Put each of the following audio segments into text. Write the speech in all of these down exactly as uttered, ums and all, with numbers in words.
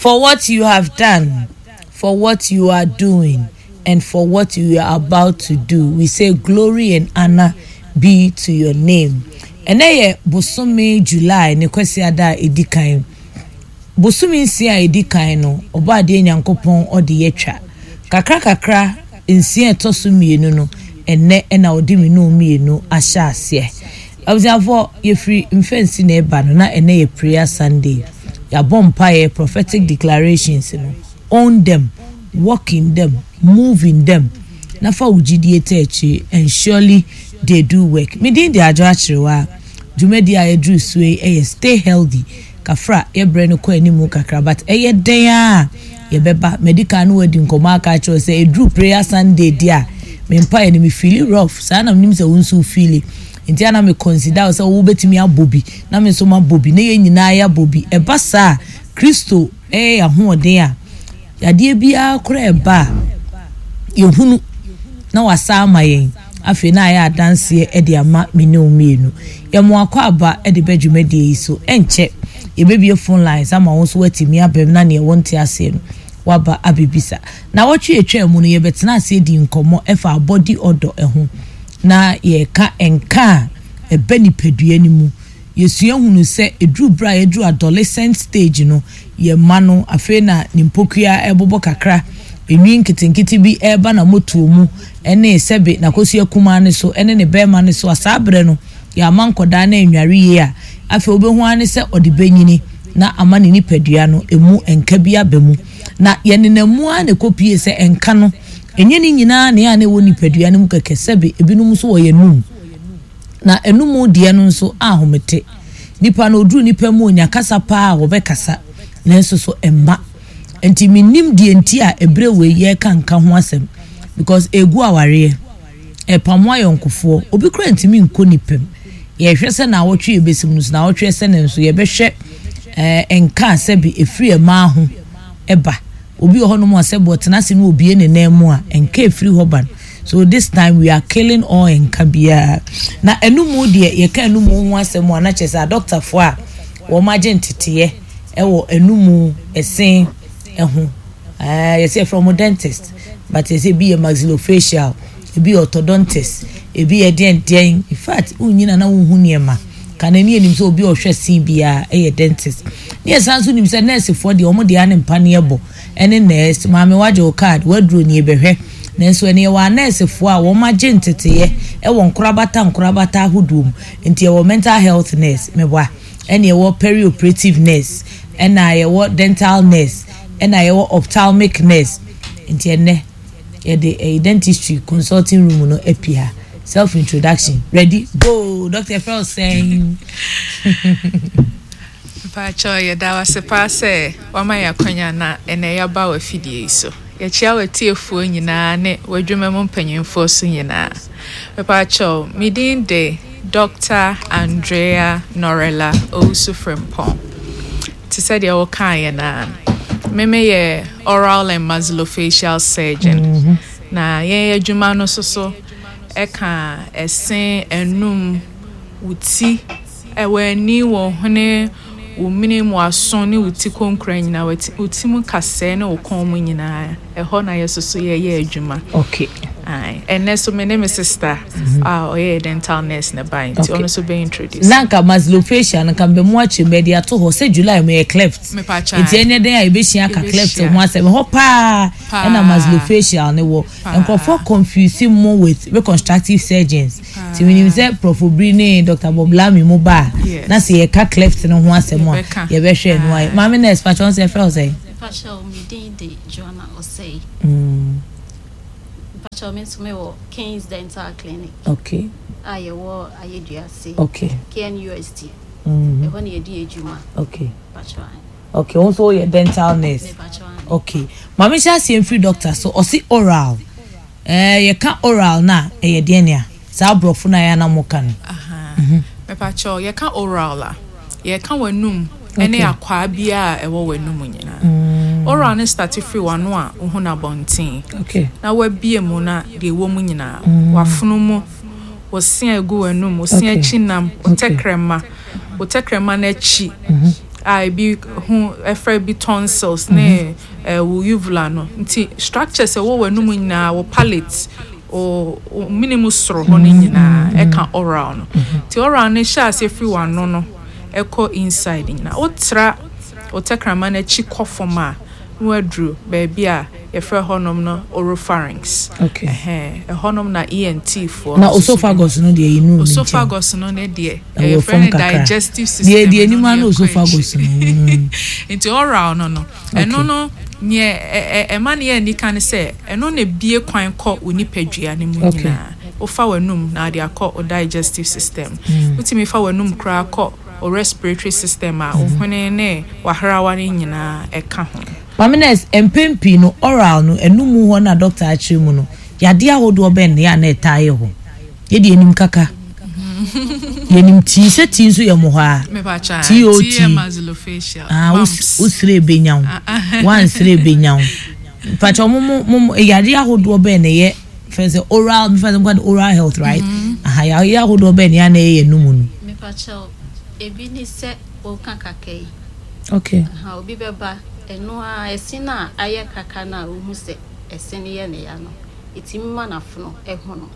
for what you have done, for what you are doing, and for what you are about to do. We say glory and honor be to your name. And then Bosumi July ne kwesi ada edikan. Bosumi nsia edikan no oba de nyankopon ode yetwa. Kakra kakra nsia toso mienu no enne ena odi minu mienu ahya ase. Abuzafo ye free mfensi na eba no na enne ye prayer Sunday. Ya bompa ye prophetic declarations no. Own them, walk in them, move in them. Na fa ujidie techi and surely they do work. Me din de ajo achirewa. Jumedi a edru suwe eye stay healthy. Kafra ye breno ko animu kakra but eye den a ye beba medical no wedi nkoma aka cho say edru prayer Sunday dia. Me mpa ye me feel rough. Sa na mnim se wonso feel. Nti ana me consider say wo betimi abobi. Na me so ma bobi na ye nyina ya bobi. Eba sa Kristo eh ya hoden a. Yade bia kora eba. Ye hunu na wasa amayen. Afi na ya dance e de ama mene omienu ye mo akwa aba e de badwumade yi so enche ye bebie phone lines ama won so watimi abem na ne wonte ase no waba abibisa na wotwe etwa mu no ye betena ase di nkomo efa body odor eho na ye ka enka e bani padua ni mu yesua hunu se edru bra edru adolescent stage no ye ma no afi na nimpokua ebobo kakra enwi nkitinkiti bi eba na moto mu ene sebe na kosi akuma ne so ene ne bema ne so asabre no ya mankoda na enware ye a afi obehu ane se odibenyini na amane ni padua no emu enka bi abemu na ye nenamu a ne kopie se enka no enye ni nyina ne ya ne woni padua ne mu keke sebe ebinum so wo ye num na enumu de no nso ahomete nipa no odru nipa mu onya kasa pa wo be kasa nenso so emma enti minim die enti a ebre we ye kanka ho asem because egu aware e pamo ayonkofo obi kra ntimi nko nipem ye hwese na awotwe ebesim no na awotwe se ne nso ye behwe eh enka sebi efri ema ho eba obi ho no mo asebo tenase no obi ene na mu a enka efri hoban. So this time we are killing all enka bia na enumu de ye ka enumu ho asem a na chese doctor fo a wo magentete e wo enumu esen ehu eh you say from a dentist but you say be a maxillofacial e be orthodontist e be a dentist. In fact unyina na wo hu niema kana ni enim so obi ohwe sin bia e dentist ne sanso nim say nurse for de omo de ane mpane ebo ene nurse maame waje card wadro ni ebehwe nenso ene wa nurse fo a wo magentete e wo nkorabata nkorabata hudum nti e wo mental health nurse meboa ene e wo perioperative nurse ena e wo dental nurse ena ye ophthalmic nurse nti ene ye the dentistry consulting room no epia self introduction ready go Doctor Frost saying Pacho ye da wase pa se wama ya kwanya na ene ya ba wa fidie so ye chia watiefuo nyina ne wadwuma mu mpanyimfo so nyina Pacho midin de Doctor Andrea Norella Osu Frempong ti said ya wokan na meme ye oral and maxillofacial surgeon mm-hmm. na ye adwuma no so so e ka esen enum wuti ewe ni wo hone wo minimum aso ni wuti konkra nyina wuti mu kase na wo kon mu nyina e ho na ye so so ye ye adwuma okay ai and so my name is sister ah oh yeah dental nurse na by nti ono so be introduce nanka maxillofacial na kan be mu achi media to ho se July me cleft nti ene den a e be hia ka cleft ho asem ho pa na maxillofacial ne wo enko for confusing mo with reconstructive surgeons ti we say Prof Obrini Doctor Bob Lami mo ba na se ye ka cleft no ho asem a ye be hwe no ai mama nurse pa chon se feel say pa show me din de Joanna Osei mm Pacho me so me wo King's Dental Clinic. Okay. Aye wo aye duase. Okay. K N U S T. Mhm. E ho na ye di ejuma. Okay. Pacho. Okay, also your dental nurse. Okay. Mama sha see free doctor so o si oral. Eh ye ka oral na e ye de nia. Sa brofo na ya na moka no. Aha. Mhm. Me pacho ye ka oral la. Ye ka wanum ene akwa bia e wo wanum nyina. Mm. Oral ne start free one a wo na bontin. Okay. Na wa bie mu na de wo mu nyina. Wa funu mu wo sia egu wanum, wo sia chinam, wo tekrema. Wo tekrema na chi. I be who efra bi tonsils ne eh uvula no nti structures e wo wanum nyina wo palate o minimum soro ho nyina e ka oral no ti oral ne sha ase free one no no e ko inside nyina otra otakrama na chi kofoma wadru baby a efra honom no oropharynx okay eh eh honom na E N T for na esophagus no de inu esophagus no ne de e friend digestive system de de anima no esophagus no into oral no no eno no nye e ma ne ani kan se eno na bie kwan kọ onipadua ne mu nyina o fa wanum na de akọ o digestive system utimi fa wanum kra akọ o respiratory system a o hone ne wahrawa ne nyina e ka ho Mamines empempi no oral no enum ho na doctor achi mu no yade ahodo ben ya na etaye ho ye de enim kaka yenim ti se ti nso ye mo ha me ba cha ti maxillofacial ah usre benyaw wan sre benyaw pa cha mo mo yade ahodo ben ye first oral first God oral health right ah ya ya ahodo ben ya na ye enum no me pa cha ebi ni se o kan kakei okay ha obi beba eno a esina aye kaka na ohu se esene ye ne ya no itimma na fono eho no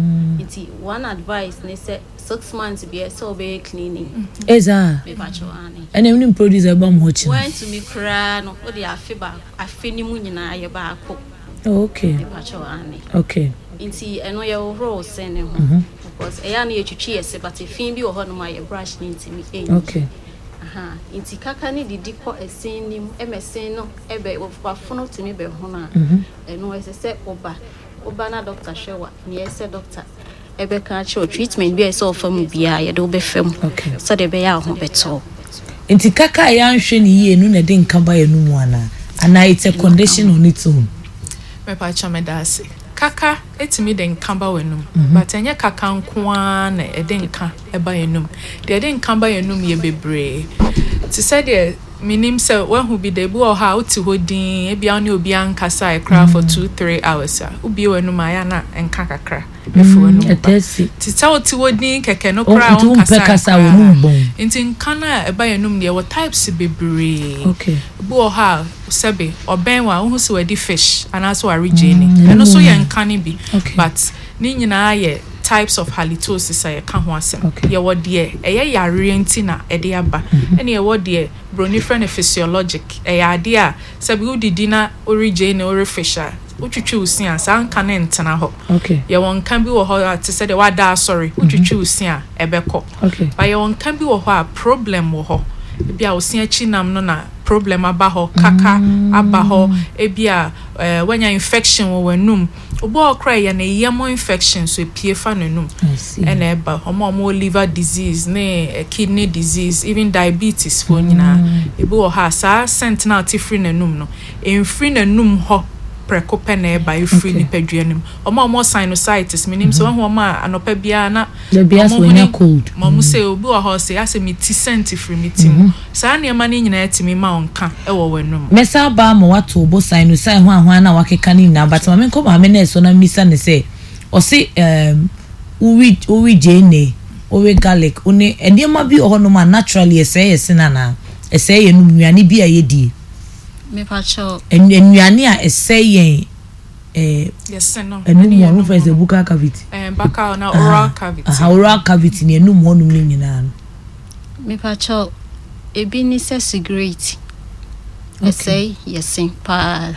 iti one advice ne say six months be so be cleaning eza me bacho ani ene nim producer ba mo chi when to me kra no o de afi ba afi ni mu nyina aye ba akọ okay me bacho ani okay iti eno ye ro se ne ho because e ya na ye twitwi ese but efin bi wo ho no ma ye brush ni ntimi enyi okay aha inti kaka ni didi ko esen nim emesen no ebe wafono timi be ho na eno ese se oba oba na doctor shewa ni ese doctor ebe ka cho treatment bi ese ofam bia ye do be fam so de be ya ho beto inti kaka ya nhwe ni ye nu na de nka ba ya nu mu ana ana it's a condition on its own me pa cha me dase kaka etimi de nka ba wenum but enye kaka nkoa na e de nka e ba yenum de de nka ba yenum ye bebre ti said de minim se when who be the bo ha uti hodin e bia ne obi ankasa e kra for two three hours a ubi wenum aya na enka kakra efu wenum ti ta uti hodin keke no kra onkasa wenum bon inti nka na e ba yenum de what types bebre okay bo ha sebe oben wa hu se wadi fish anaso wa regene eno so ye nka ne bi but ni nyina ye types of halitosis ay ka ho asem ye wode e ye yare nti na e de aba ene ye wode broniferin physiologic e ya de a sebe udidi na origene or fisher utwitwi usia sa nka ne ntena ho okay ye won kan bi wo ho te se de wada sorry utwitwi usia ebekọ okay ba ye won kan bi wo ho a problem wo ho bia usia chi nam no na problem abaho kaka abaho ebia eh wanya infection wo wanum obo okra ya na yemo infection so epie fa nanum and eba omo omo liver disease ne kidney disease even diabetes for nyina ebi wo ha sa sentinel ti free nanum no en free nanum ho prekope na eba e free ni padwanum omo omo sinusitis minim so ho ma anopa bia na omo cold mo say obi wo ho say ase mi ti senti free mi tim sa na ema ni nyina atimi ma onka e wo wanum mesa ba mo wato bo sinusai ho ahwan na wakeka ni na but mame ko ma me na so na misa ne say o say um uwi uwi jene owe garlic one ende ma bi o no ma naturally ese ese na na ese ye nu nuane bi ayedi me pacho enuane a ese yen eh yes no enu mo no face buka cavity eh baka na oral cavity ah oral cavity ne enu mo no ni nyina me pacho ebi ni se cigarette ese yesin pa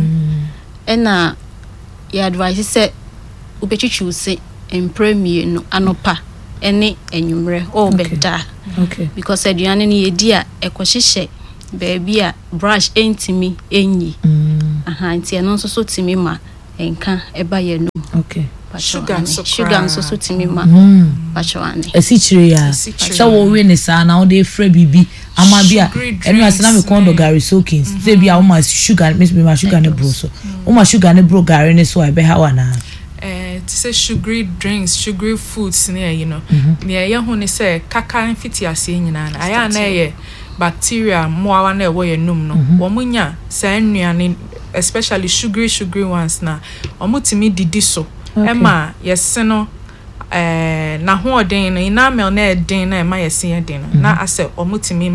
ena ya advice se ubetwitwu se empremie no anopa ene enwumre o beda okay because aduane ni yedi a ekohihye baby a brush entimi enyi aha nti eno nso so timi ma enka eba ye no okay sugar so sugar nso so timi ma pachoane esichire ya so wo we ne sa na wo dey frɛ bibi ama bia enu asena me kondo gari soakings say bia wo ma sugar miss me ma sugar ne bro so wo ma sugar ne bro gari ne so e be ha wana eh to say sugary drinks sugary foods ne you know ne ye ho ne say kaka fiti ase nyina na aya na ye bacteria moawa na ewo ye num no wo munya sa nnuane especially sugary sugary ones na omutimi didi so ema yesi no eh na ho odin no ina mel na edin na ema yesi edin no na ase omutimi ma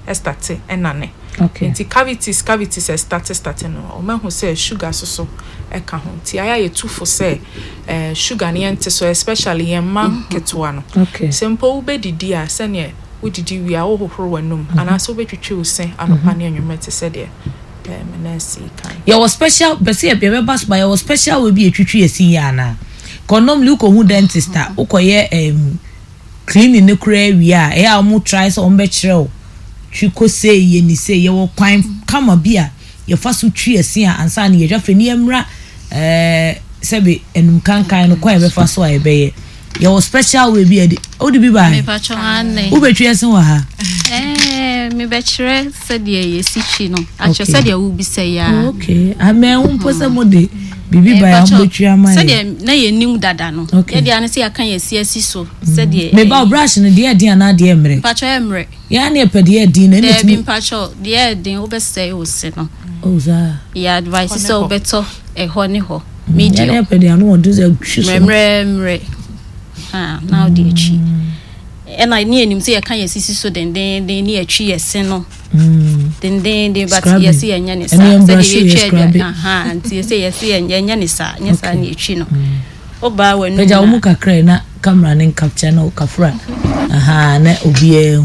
estate enane okay nti cavities cavities estate start no o mahu say sugar so so e ka ho nti aya ye tufo say eh sugar ne ente so especially yen man ketwa no okay simple ubedidi a se ne udidi wi a wo hohoro wanum ana so betwetwe wo se anopa ne anwumete se de eh menasi kan ya was special but say be be bas by was special we be etwetwe esi ya na konom lu ko hu dentist a ukoye em cleaning ne kura wi a e a mo try so on be kire twiko say ye ni say ye wo kwan kama bia ye fa so twi esi a ansa ne ye hwafe ni emra eh sebe enum kankan no kwa e be fa so a e be ye ye was special we be o di bi ba me pa cho ane u be twi esi wa ha eh me be kire say de ye si chi no a cho say de u bi say ya okay amen un pose mo de bibi ba ya mbotwi ama say de na ye nim dada no ye de ane say akan ye si asi so say de me ba brush no de de ana de emre pa cho emre ya na pe de de na ne bi pa cho de de u be say o se no o za ya advice so beto e ho ni ho media ya na pe de anu o do ze hwi so emre emre ha now de chi and I need him say I can't see so then then they need a tree yes no mm then then they but yes see anya ni sa say they tree aha and you say yes see anya ni sa nya sa ni tree no oba we no ja umu kakra na camera nen capture na kafra aha na obi ehu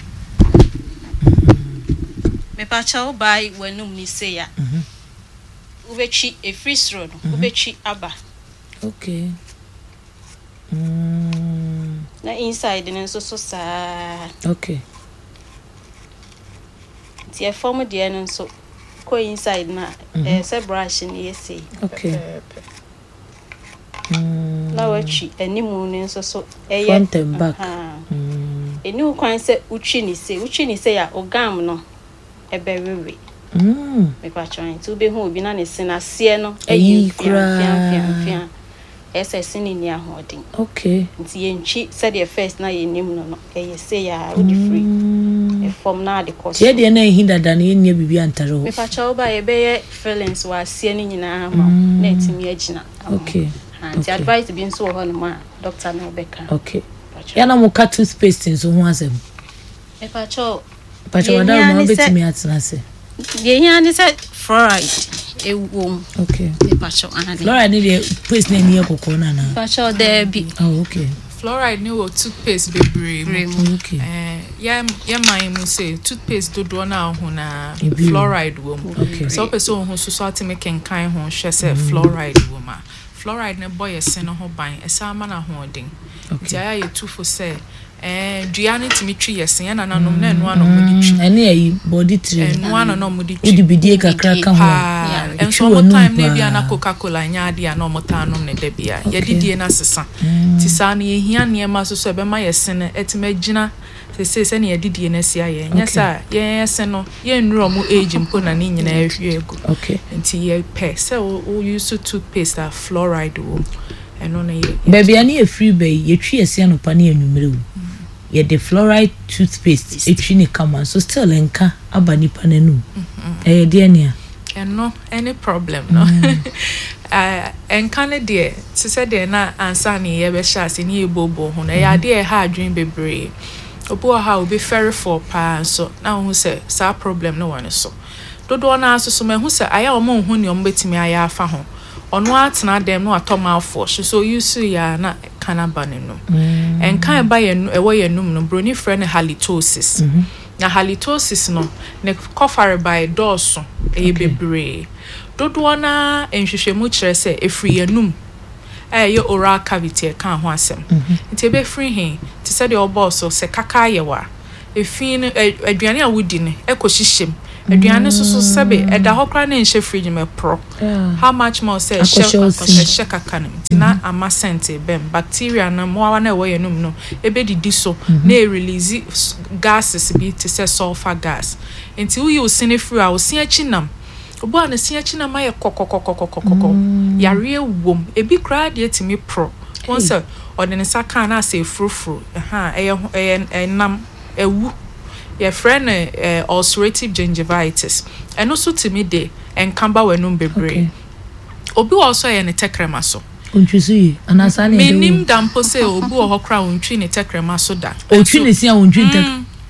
me pa cha oba we no ni say ya mhm ubechi a free throw no ubechi aba okay mm na inside and so so sa okay tie form de en so ko inside na eh say brush ni yesi okay mm na wachi animu ni so so eye front and back mm eni kwan say uchi ni say uchi ni say ya ogam no ebewewe mm me pa trying to be hu obi na ne sinase no eyi fian fian fian ese sini ni ahodin okay nti yenchi said the first na yenim no no e say ya odi free e form na de course ye de na hinda da na ye bibi antare ho me pa cha oba ye be feelings wa asie ni nyina ma na etimi agina okay and advice bi nso ho no ma doctor na obeka okay ya na mo ka toothpaste nso ho asem me pa cha pa cha wada mo betimi atena se ye nya ni say fluoride ewom okay me pa cha ana fluoride ni de paste na ni ekoko na na pa cha there be oh okay fluoride ni wo toothpaste bebre okay eh ya ya mai mu say toothpaste dodo na ho na fluoride wo mu so person ho so so atime kenkan ho hwe say fluoride wo ma fluoride ne boy ese no ho ban esa ama na ho odin ti aya ye tufo say eh duane timi twi yesen na nanom na enu anom di twi ene ayi body three enu anom di twi udi bidie kakra ka ho en so mo time na bia na Coca-Cola nya ade a na mo ta anom ne da bia ye didie na sesa ti sa na ye hia ne ma so so be ma yesen etima gina se se se ne ye didie na sia ye nya sa ye yesen no ye nro mo age mpo na ni nyina ehwe egu okay nti ye pe se o use toothpaste a fluoride wo eno na ye baby ani e free bay ye twi ese no pa na enumere wo ye the fluoride toothpaste etwi ne kama so still enka aba nipa nanu eh de ania eno any problem no eh enka ne de se se de na ansa ne ye be sha se ne ebobo ho na ya de ha adwen bebre obo ha obi ferry for pa so na hu se sa problem no one so dodo na aso so ma hu se aya o mo hu ne o mbetimi aya afa ho ono atena dem no atoma afo so use ya na kanaba ne no en kan ba ye ewo ye num no broni frɛ ne halitosis na halitosis no ne kofare by doso e bebre dodo na enhwehwemu kyerɛ sɛ efri ye num eh ye oral cavity kan ho asɛm nti be free he ti sɛ de obo so sɛ kaka ye wa efi no aduane a wodi ne ekohyehyem aduane so so sebe eda hokra na nhye fridge me pro how much more say share kaka no na ama sente bem bacteria na mo na we yenum no ebe didi so na release gases bi to say sulfur gas enti we use ne free a osia chinam obo an sia chinam aye kokokokokokoko yare wom ebi kra de etimi pro won say odene saka na say frufru ha eye enam ewu your friend uh, ulcerative gingivitis and also to me de enkamba wenum bebre obi also ye ne tekrema so ontwisi anasa ne menim dampo se obi o hokra ontwi ne tekrema so da ontwi ne sia ontwi tek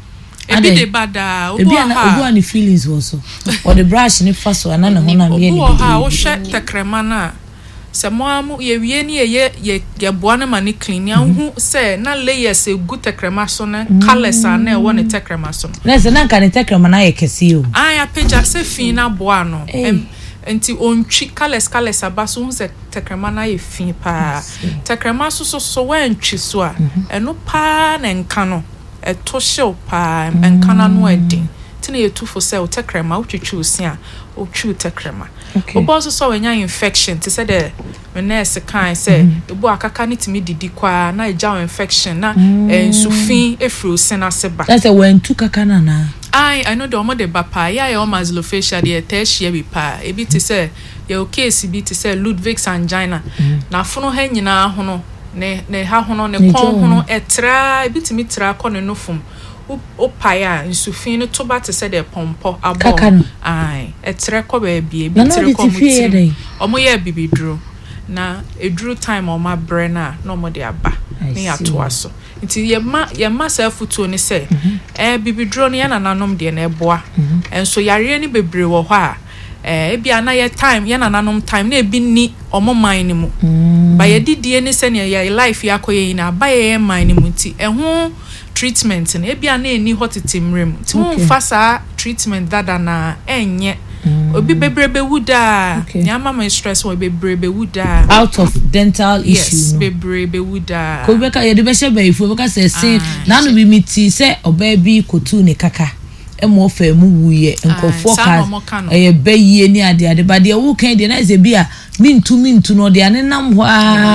ebi de bada obi ana obi ani feelings wo so or the brush ni fa so ana na ho na me ni obi ha wo hwe tekrema na se mo amu ye wie ni ye ye ye boa na mani clean ya hu se na layers e gu tekrema so na colors ana e wo ne tekrema so na se na kan ne tekrema na ye kesi o aya peja se fin na boa no enti ontwi colors colors abaso hu se tekrema na ye fin pa tekrema so so so wantwi so a eno pa na nka no eto hyew pa nka na no edin tina ye tu for se o tekrema utwitwi osia o twi tekrema obo so so wanya infection ti say the nurse kan say ebu akaka ni timi didi kwa na eja infection na ensufin efru sena seba that's say when tu kaka na na I I know the omo de bapa ya ya omo maxillofacial de tertiary bi pa e bi ti say ya o case bi ti say Ludwig's angina na fono ha nyina ho no ne ne ha ho no ne kon ho no etra e bi timi tra ko ne no fum o paya nsufin no to ba te say the pompo abo ai etre ko ba bia bi tre ko muti omo ye bibidro na edru time o ma bre na na omo de aba ne ya to aso nti ye ma ye ma selfuto ni say eh bibidro no ya na nanom de na eboa enso yare ni bebre wo ho a eh bia na ye time ya na nanom time na ebi ni omo man ni mu ba ye didie ni say ne ye life ya koye na ba ye man ni mu nti ehun treatment na ebia na eni hotitimrem ti won fasa treatment dada na enye obi bebrebe wuda nyama my stress wo bebrebe wuda out of dental issue yes bebrebe wuda ko beka ye de be she be ifo beka say say na no bi miti say oba bi kotu ne kaka emo fa mu wuye enko forecast e be yie ni ade ade ba de wo kan de na ze bia mintu mintu no de ane nam ho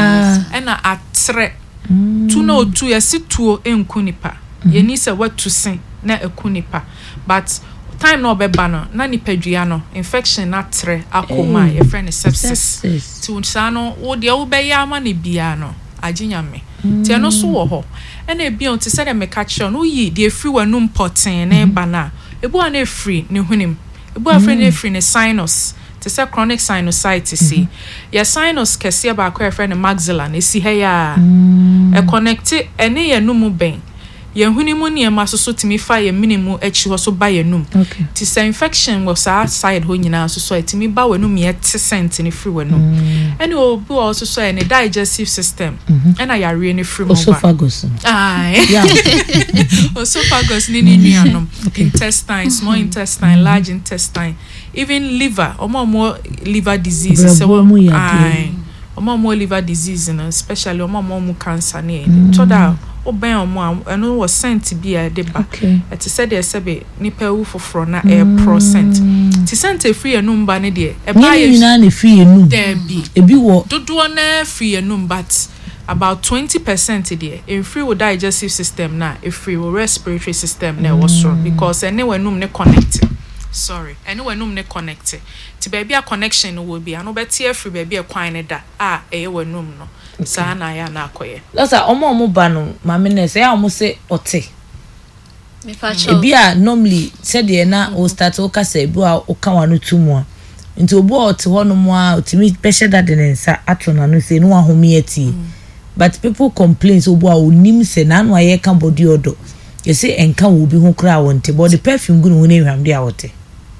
a e na atre tu na otu ya situo enkunipa ye ni se watu sen na ekunipa but time no beba no na nipadua no infection na tre akoma ye friend sepsis ti unsa no wo de wo be ya ama ne bia no aginyame ti no so wo ho e na bia unti se de meka kire no yi de free wanum poten na ba na ebu ana free ne hunim ebu afre ne free ne sinus to say chronic sinusitis mm-hmm. your sinus kese ba ko friend maxilla na si he ya mm. e connect ene ye numu ben ye hunimu ne ma so so timi fa ye minimu echi ho so ba ye num okay ti say infection was outside ho nyina so so timi ba we num ye cent ne free we num mm. ene obi also so ene digestive system mm-hmm. ena yare ne free mo ba esophagus ah yeah esophagus ni ni nuanom okay. intestine small mm-hmm. intestine large intestine even liver omo mo liver disease so ai omo mo liver disease no especially omo mo cancer ne mm. to da oben omo eno was sent bi a de ba et said dey sebe nipa wu foforo na a percent ti sent e free enum ba ne de e ba ye na ne free enum there bi e bi wo dodo na free enum but about twenty percent there in free with digestive system na e free with respiratory system na was so because ene wenum ne connect sorry ene wenum ne connect ti baby a connection no will be ano beti e free baby e kwan ne da a e wenum no sa na ya na akoye losa omo omo ba no mama ne say omo say ote me fa cho e bia normally said ye na o start o ka say bi o ka wanu tumu a nti obo ote ho no mo a otimi peshe da de nsa ato na no say no ahomi ati but people complain so obo a onim say na no aye ka body odo you say enka wo bi ho kra wonte but the perfume gu no ne hwam de a wote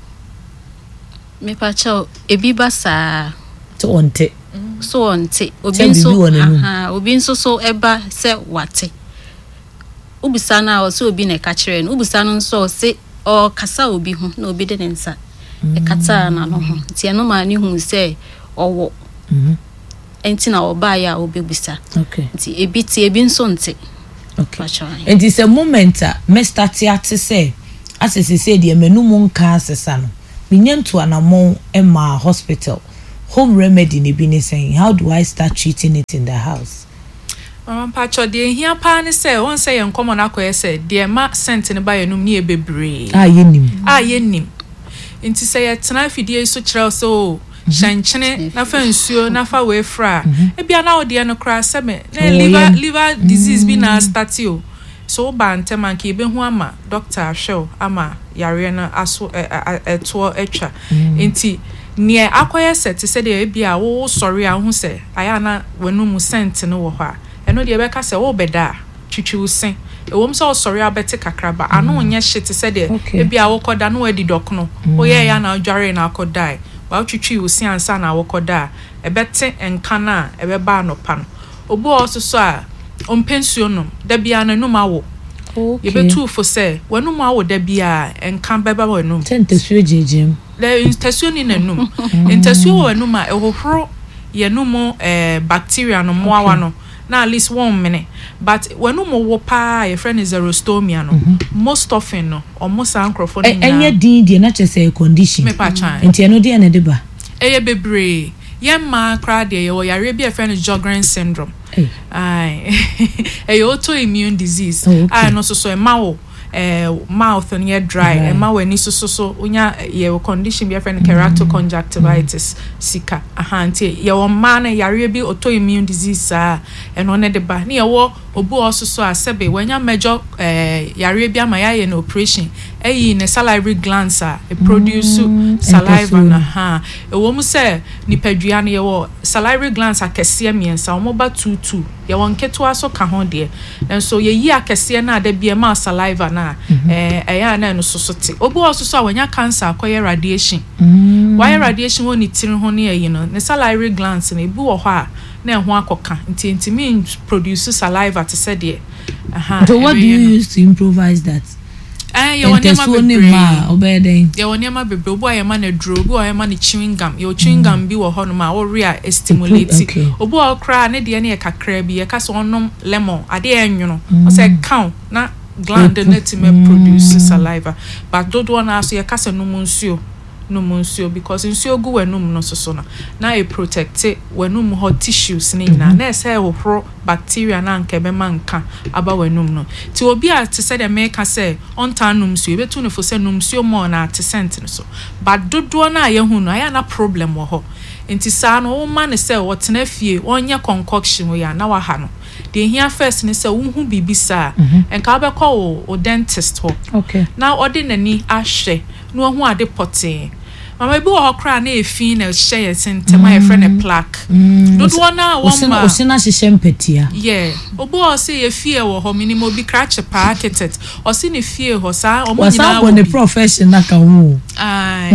me pa cho ebi ba sa to wonte so onte obi so aha obi nso so eba se wate ubisa na o se obi na ka kire no ubisa no nso se o kasa obi ho na obi de nsa e kata na no ho tie no ma ni hu se owo mhm enti na oba ya obi bisa okay nti ebi tie ebi nso nte okay and it's a moment me start at say as I say the menu mon ka asesa no minyanto anamon ema hospital home remedy ni bi ni saying how do I start treating it in the house mama pacho de hia pa ni say won say yen common akoye say de ma sent ni ba yenum ni e bebre ah yenim ah yenim nti say yetena fidie so kire so shanchene na fa nsuo na fa we fra e bia na ode no kra se me na liver liver disease bi na start o so ba ntema nke be hu ama doctor ahwe ama yare na aso eto etwa nti nie akoye set se de bia wo sorry a hu se aya na wanu mu sent no wo ho a eno de be ka se wo beda twitwi usen e wom so sorry abete kakraba ano onye shit said e bia wokoda no adi dok no oye ya na dware na akoda wa twitwi osi ansa na wokoda e bete enka na e be ba no pa no obu ososo a ompensuo no da bia na num awo okay ye betu fo say wanum awo da bia enka beba wanum tentesuo jejem le intasuo ni nanum intasuo wanum a ehohoro ye num eh bacteria no mo awa no na at least one minute but wanum wo pa your friend is xerostomia no most often no almost ancrophone na enye din die na chese condition me pa chan enti eno die na de ba eye bebre yemma kra de ye wo yare bi a friend is Sjogren syndrome ai a autoimmune disease ah no so so e mawo eh mouth and ye dry e mawo ni so so so onya ye condition bi a friend keratoconjunctivitis sika aha anti ye wo ma na yare bi autoimmune disease ah eno ne de ba ni ye wo obu ososo asebe wanya major eh yare bi ama ya ye na operation eyi ne salivary glands a e produce saliva na ha e wo mu se ni padua na ye wo salivary glands akese miensa wo ba tutu ye won keto aso ka ho de and so ye yi akese na da bia ma saliva na eh eya na no sosote obu ososo a wanya cancer akoye radiation why radiation woni tiri ho ne ye no ne salivary glands na ebu wo ho a na ho akoka nti nti mean produce saliva to say de aha so what do you use to improvise that eh you want ma obeden you want ma bebre obo ayema na dro obo ayema na chewing gum your chewing gum bi wo ho no ma wo rea stimulate obo okra na de na kakra bi e ka so onom lemon ade enwono o say count na gland na to produce saliva but don't want aso ye ka se no munsuo no munsuo because nsuo gu wenum no soso na na e protect wenum hot tissues ni na na say ho bacteria na nka be manka aba wenum no ti obi a te say the make say on tanum suo betu no fo say num suo mo na te sent no so but dodo na ye hu no aya na problem wo ho enti sa no wo ma ne say what na fie onye concoction wo ya na wa ha no the here first ni say wo hu bibisa enka be call o dentist ho okay now ordinary ahwe no hu ade potin mama bi wo kra na efin na share sentem my friend a plaque dodo na wo ma osina hihye mpetia yeah obo o say efie wo ho minimo bi kra che pa architect o si ne fie ho sa o mo nyina wo ne professional ka hu ai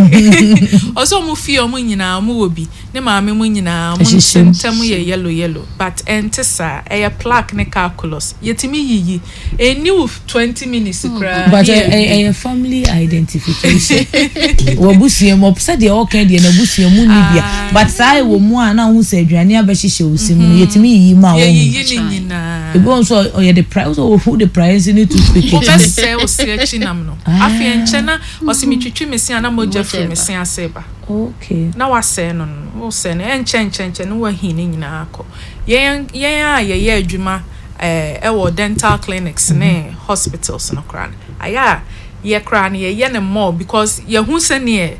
o so mo fie o mo nyina mo wo bi ne maame mo nyina mo sentem ye yellow yellow but entisa e plaque ne calculus yetimi yiyi e new twenty minutes kra but a family identification wo busie mo said the okay the na busie mu ni bia but sai wo mu a na hu se aduane abehihye osim no yetimi yi ma wo yi nyina e bon so o ye the price o who the price need to speak o be se o se achi nam no afi enche na o se mi twitwi mesi ana mo jafre mesi aseba okay na wa se no no o se na enche enche enche no wa hi ni nyina akọ yen yen a ye ye adwuma eh e wo dental clinics ne hospitals no kran aya ye kran ye ye ne more because ye hu se ne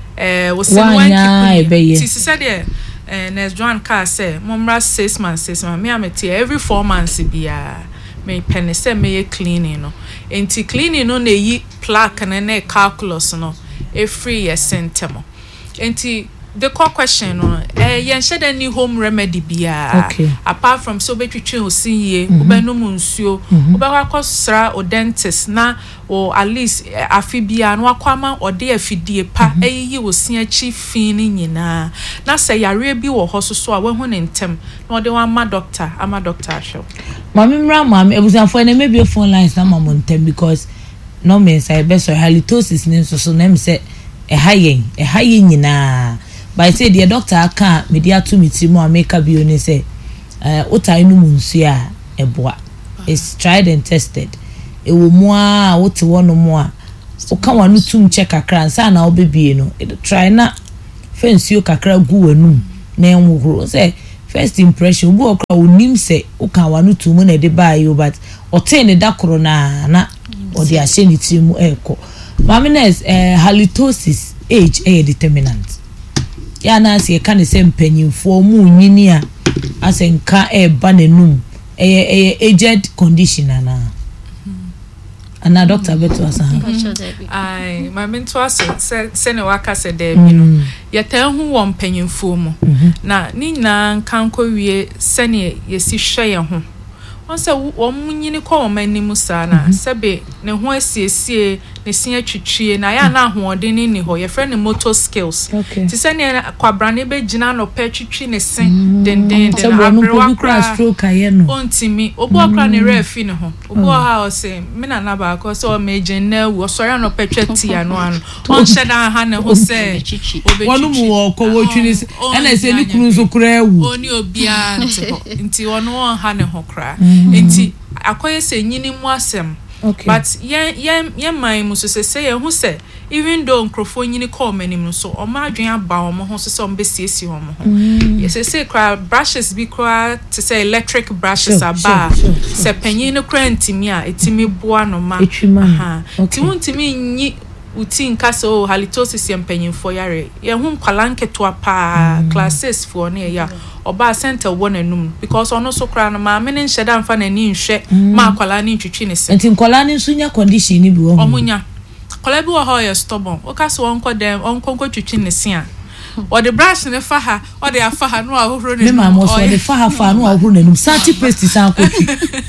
eh we say one keep ti said there eh next John car say momra six months six months me ameti every four months bia me penny say me cleaning no enti cleaning no na yi plaque na na calculus no e free ye sentemo enti the question no eh yen shede any home remedy bia okay. apart from so betwitwe osinye obenum nsuo obekwa kosra o dentist na o at least afibia no akwama ode afidie pa eyi osin achi fin nyina na say yare bi wo hososo a wehu ne ntem na ode wa ma doctor ama doctor show mami mra mami ebusanfo na maybe phone lines na mamo ntem because no means I best halitosis ne so so na me say e hayen e hayen nyina by say the doctor aka media to meet mo ameka bi oni say eh otai no munsu a eboa is tried and tested e wo mo a wote wono mo a o ka wanu tum check akra nsa na obebie no try na fensuo kakra gu wanum na enwuro say first impression obu okra onim say o ka wanu tum na de ba yo but o ten ne dakoro na na o de ahye ni timu eko mamines eh halitosis age a determinant ya na se ka ne se mpanyimfo mu nyini a asenka e ba nanum e aged condition ana ana doctor beto asa ai my mentor say say ne waka say there you know ya tan hu wo mpanyimfo mu na ni na kan ko wie se ne yesi hwe ye ho on say wo munyini ko wo manimu sa na sebe ne ho asiesie ne sia twitwie na ya na ahoɔden ni ho ye friend motor skills ti se ne kwabrane be gina no pe twitwi ne se den den den abrewa kra stroke aye no ontimi obo kra ne refi ne ho obo ha o se me na na ba ko so me gina wo sori no pe twati ano ano on sheda ha ne ho se wonu mu ko wo twini se na se ni kunu so kra ewu oni obia nti nti wono ha ne ho kra nti akoye se nyini mu asem. Okay. But yen yen yen my muso se say who say even though nkrofo nyini call many so o ma adwen aba o mo ho so so mbesiesi o mo ho yes say cry brushes be cry to say electric brushes are bar se panyin no cry ntimi a etimi boa no ma aha ti wontimi nyi uti nka so halitosis yempanyin fo yare ye hu kwalanke to apa classes for na ya oba center won anum because ono so kra no ma me ne nheda mfa na ni nhwe ma kwala ni ntwitwi ne se enti kwala ni nso nya condition ni bi wo omunya kwala bi wo ho ye stubborn o ka so onko dem onko nko twitwi ne se a o de brush ne fa ha o de afa ha no ahoro ne me ma mo so de fa ha fa no ahoro nanum santi paste san ko twi